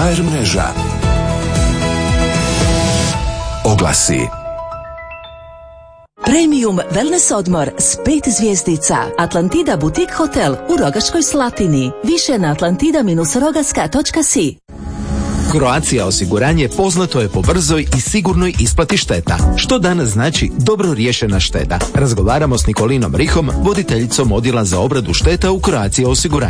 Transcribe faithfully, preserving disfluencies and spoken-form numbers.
K R mreža. Oglasi. Premium wellness odmor s pet zvjezdica. Atlantida Boutique Hotel u Rogaškoj Slatini. Više na atlantida rogaska točka si. Croatia osiguranje poznato je po brzoj i sigurnoj isplati šteta, što danas znači dobro riješena šteta. Razgovaramo s Nikolinom Rihom, voditeljicom odjela za obradu šteta u Croatia osiguranju.